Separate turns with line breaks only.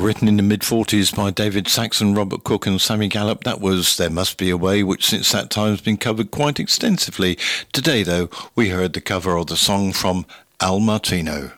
written in the mid-40s by David Saxon, Robert Cook and Sammy Gallup. That was There Must Be a Way, which since that time has been covered quite extensively. Today, though, we heard the cover of the song from Al Martino.